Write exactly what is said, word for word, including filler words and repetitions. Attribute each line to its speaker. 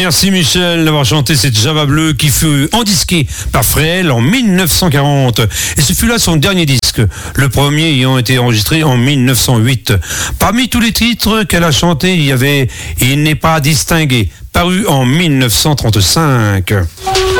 Speaker 1: Merci Michel d'avoir chanté cette Java Bleu qui fut endisquée par Fréhel en mille neuf cent quarante. Et ce fut là son dernier disque, le premier ayant été enregistré en mille neuf cent huit. Parmi tous les titres qu'elle a chantés, il y avait « Il n'est pas distingué », paru en mille neuf cent trente-cinq.